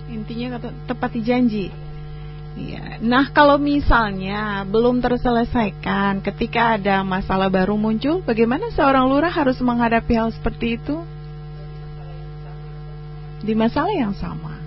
Intinya tepati janji. Ya. Nah, kalau misalnya belum terselesaikan, ketika ada masalah baru muncul, bagaimana seorang lurah harus menghadapi hal seperti itu? Di masalah yang sama.